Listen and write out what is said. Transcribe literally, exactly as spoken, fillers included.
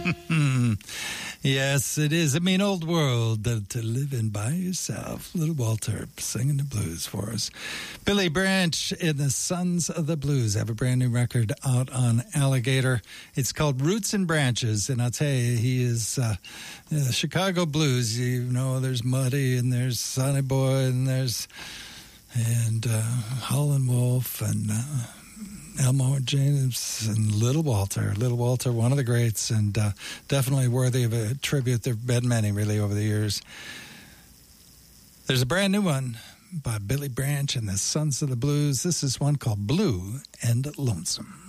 Yes, it is a mean old world to, to live in by yourself. Little Walter singing the blues for us. Billy Branch in the Sons of the Blues have a brand new record out on Alligator. It's called Roots and Branches, and I'll tell you, he is uh, uh, Chicago blues. You know, there's Muddy, and there's Sonny Boy, and there's and uh, Howlin' Wolf, and uh, Elmore James, and Little Walter. Little Walter, one of the greats, and uh, definitely worthy of a tribute. There have been many, really, over the years. There's a brand new one by Billy Branch and the Sons of the Blues. This is one called Blue and Lonesome.